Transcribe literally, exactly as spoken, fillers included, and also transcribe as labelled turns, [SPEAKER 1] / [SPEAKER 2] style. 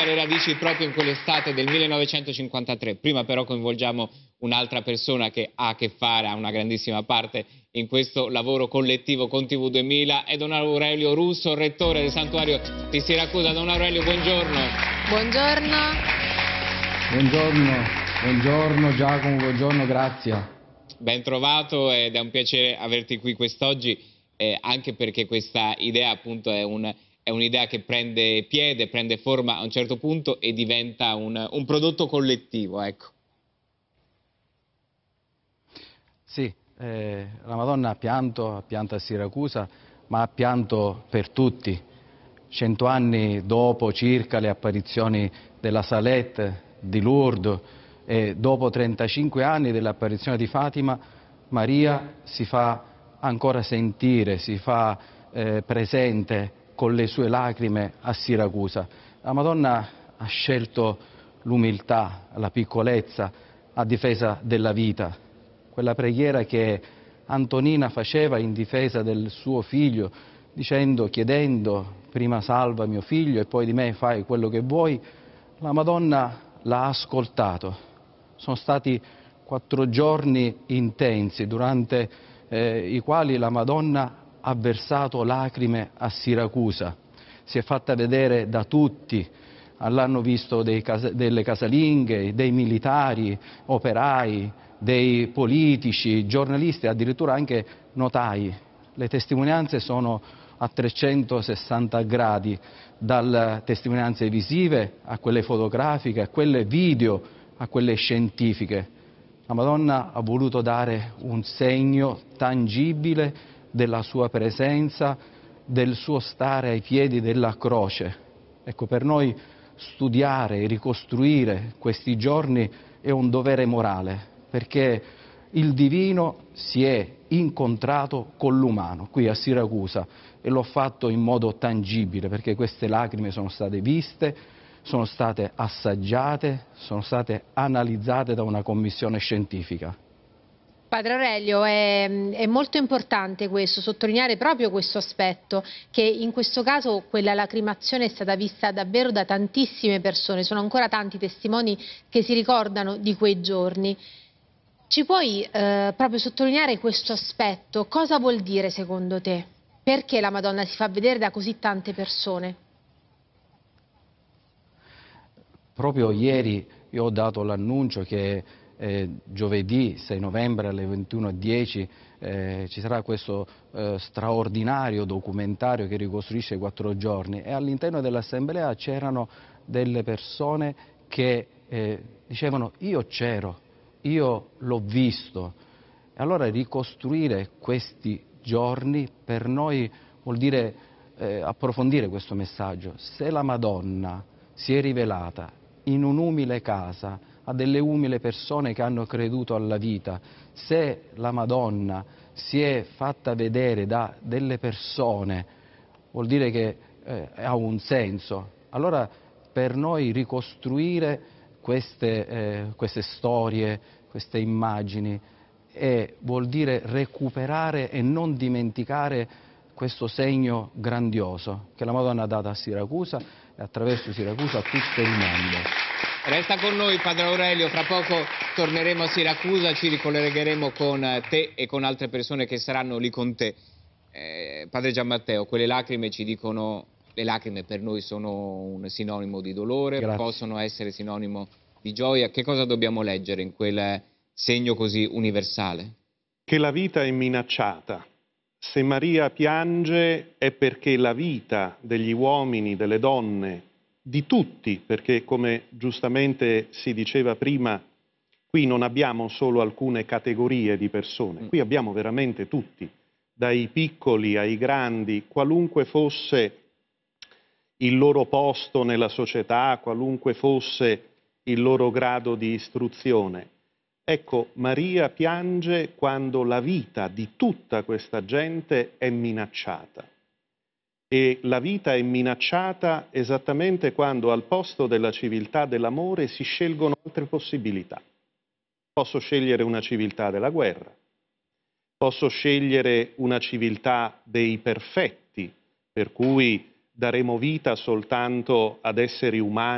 [SPEAKER 1] le radici proprio in quell'estate del millenovecentocinquantatré. Prima però coinvolgiamo un'altra persona che ha a che fare, ha una grandissima parte in questo lavoro collettivo con T V duemila, è Don Aurelio Russo, rettore del santuario di Siracusa. Don Aurelio, buongiorno.
[SPEAKER 2] Buongiorno.
[SPEAKER 3] Buongiorno, buongiorno Giacomo, buongiorno, grazie.
[SPEAKER 1] Ben trovato ed è un piacere averti qui quest'oggi, eh, anche perché questa idea appunto è un... è un'idea che prende piede, prende forma a un certo punto e diventa un, un prodotto collettivo, ecco.
[SPEAKER 3] Sì, eh, la Madonna ha pianto, ha pianto a Siracusa, ma ha pianto per tutti. Cento anni dopo circa le apparizioni della Salette, di Lourdes, e dopo trentacinque anni dell'apparizione di Fatima, Maria si fa ancora sentire, si fa eh, presente con le sue lacrime a Siracusa. La Madonna ha scelto l'umiltà, la piccolezza a difesa della vita, quella preghiera che Antonina faceva in difesa del suo figlio, dicendo, chiedendo, prima salva mio figlio e poi di me fai quello che vuoi. La Madonna l'ha ascoltato. Sono stati quattro giorni intensi, durante eh, i quali la Madonna ha versato lacrime a Siracusa, si è fatta vedere da tutti, l'hanno visto dei casa, delle casalinghe, dei militari, operai, dei politici, giornalisti, addirittura anche notai. Le testimonianze sono a trecentosessanta gradi, dalle testimonianze visive a quelle fotografiche, a quelle video, a quelle scientifiche. La Madonna ha voluto dare un segno tangibile della sua presenza, del suo stare ai piedi della croce. Ecco, per noi studiare e ricostruire questi giorni è un dovere morale, perché il divino si è incontrato con l'umano qui a Siracusa e l'ho fatto in modo tangibile, perché queste lacrime sono state viste, sono state assaggiate, sono state analizzate da una commissione scientifica.
[SPEAKER 2] Padre Aurelio, è, è molto importante questo, sottolineare proprio questo aspetto, che in questo caso quella lacrimazione è stata vista davvero da tantissime persone, sono ancora tanti testimoni che si ricordano di quei giorni. Ci puoi eh, proprio sottolineare questo aspetto? Cosa vuol dire secondo te? Perché la Madonna si fa vedere da così tante persone?
[SPEAKER 3] Proprio ieri io ho dato l'annuncio che eh, giovedì sei novembre alle ventuno e dieci eh, ci sarà questo eh, straordinario documentario che ricostruisce i quattro giorni, e all'interno dell'assemblea c'erano delle persone che eh, dicevano io c'ero, io l'ho visto. E allora ricostruire questi giorni per noi vuol dire eh, approfondire questo messaggio. Se la Madonna si è rivelata in un'umile casa a delle umili persone che hanno creduto alla vita, se la Madonna si è fatta vedere da delle persone, vuol dire che eh, ha un senso. Allora per noi ricostruire queste, eh, queste storie, queste immagini, e vuol dire recuperare e non dimenticare questo segno grandioso che la Madonna ha dato a Siracusa e attraverso Siracusa a tutto il mondo.
[SPEAKER 1] Resta con noi Padre Aurelio, fra poco torneremo a Siracusa, ci ricollegheremo con te e con altre persone che saranno lì con te. Eh, Padre Gianmatteo, quelle lacrime ci dicono, le lacrime per noi sono un sinonimo di dolore,
[SPEAKER 3] Grazie.
[SPEAKER 1] Possono essere sinonimo di gioia. Che cosa dobbiamo leggere in quel segno così universale?
[SPEAKER 4] Che la vita è minacciata. Se Maria piange è perché la vita degli uomini, delle donne, di tutti, perché come giustamente si diceva prima, qui non abbiamo solo alcune categorie di persone, qui abbiamo veramente tutti, dai piccoli ai grandi, qualunque fosse il loro posto nella società, qualunque fosse il loro grado di istruzione. Ecco, Maria piange quando la vita di tutta questa gente è minacciata. E la vita è minacciata esattamente quando al posto della civiltà dell'amore si scelgono altre possibilità. Posso scegliere una civiltà della guerra, posso scegliere una civiltà dei perfetti, per cui daremo vita soltanto ad esseri umani